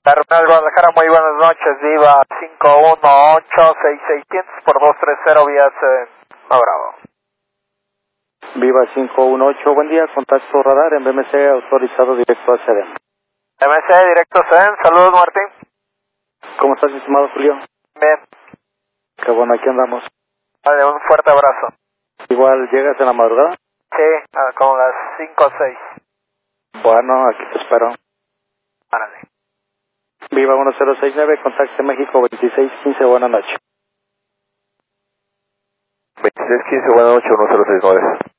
Terminal Guadalajara, muy buenas noches, Viva 518-6600 por 230 vía CDN. Bravo. Viva 518, buen día, contacto radar en BMC autorizado directo a CDN. MC directo CDN, saludos Martín. ¿Cómo estás, estimado Julio? Bien. Qué bueno, aquí andamos. Vale, un fuerte abrazo. Igual, ¿llegas en la madrugada? Sí, como las 5 o 6. Bueno, aquí te espero. Árale. Viva 1069, contacto México 2615, buenas noches. 2615, buenas noches, 1069.